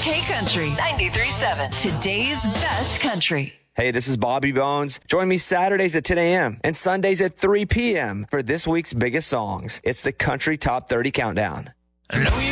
K Country 93.7. Today's best country. Hey, this is Bobby Bones. Join me Saturdays at 10 a.m. and Sundays at 3 p.m. for this week's biggest songs. It's the Country Top 30 Countdown. I know you